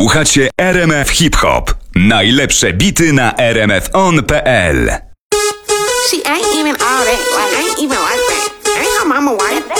Słuchacie RMF Hip Hop. Najlepsze bity na rmfon.pl. She ain't even all that, like ain't even like that. Ain't her mama white.